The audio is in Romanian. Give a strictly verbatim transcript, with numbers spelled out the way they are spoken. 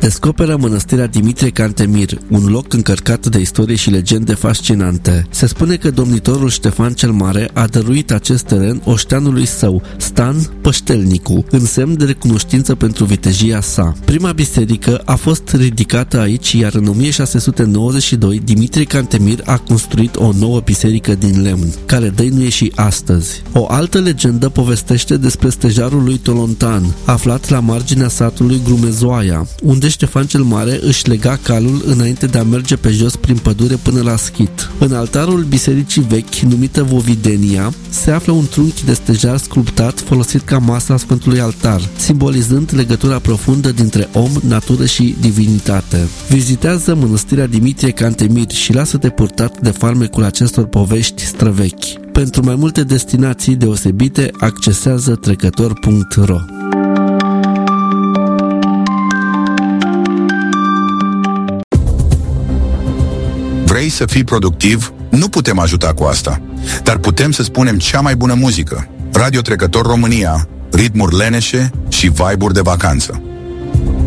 descoperă mănăstirea Dimitrie Cantemir, un loc încărcat de istorie și legende fascinante. Se spune că domnitorul Ștefan cel Mare a dăruit acest teren oșteanului său, Stan Păștelnicu, în semn de recunoștință pentru vitejia sa. Prima biserică a fost ridicată aici, iar în o mie șase sute nouăzeci și doi Dimitrie Cantemir a construit o nouă biserică din lemn, care dăinuie și astăzi. O altă legendă povestește despre stejarul lui Tolontan, aflat la marginea satului Grumezoaia, unde Ștefan cel Mare își lega calul înainte de a merge pe jos prin pădure până la Schit. În altarul bisericii vechi, numită Vovidenia, se află un trunchi de stejar sculptat folosit ca masa Sfântului Altar, simbolizând legătura profundă dintre om, natură și divinitate. Vizitează mănăstirea Dimitrie Cantemir și lasă-te purtat de farmecul acestor povești străvechi. Pentru mai multe destinații deosebite, accesează trecător punct ro. Vrei să fii productiv? Nu putem ajuta cu asta, dar putem să spunem cea mai bună muzică. Radio Trecător România, ritmuri leneșe și vibe-uri de vacanță.